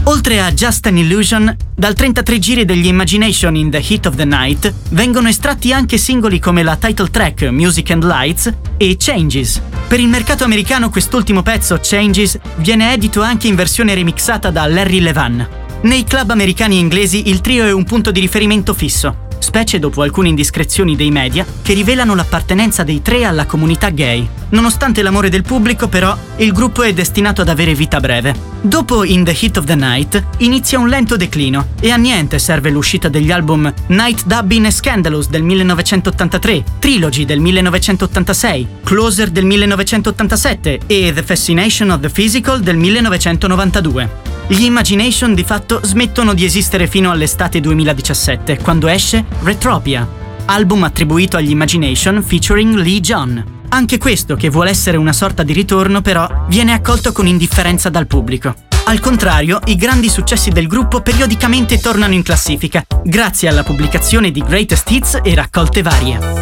Oltre a Just an Illusion, dal 33 giri degli Imagination in The Heat of the Night vengono estratti anche singoli come la title track Music and Lights e Changes. Per il mercato americano quest'ultimo pezzo, Changes, viene edito anche in versione remixata da Larry Levan. Nei club americani e inglesi il trio è un punto di riferimento fisso, specie dopo alcune indiscrezioni dei media che rivelano l'appartenenza dei tre alla comunità gay. Nonostante l'amore del pubblico, però, il gruppo è destinato ad avere vita breve. Dopo In the Heat of the Night inizia un lento declino e a niente serve l'uscita degli album Night Dubbin e Scandalous del 1983, Trilogy del 1986, Closer del 1987 e The Fascination of the Physical del 1992. Gli Imagination di fatto smettono di esistere fino all'estate 2017, quando esce Retropia, album attribuito agli Imagination featuring Lee John. Anche questo, che vuole essere una sorta di ritorno, però viene accolto con indifferenza dal pubblico. Al contrario, i grandi successi del gruppo periodicamente tornano in classifica, grazie alla pubblicazione di greatest hits e raccolte varie.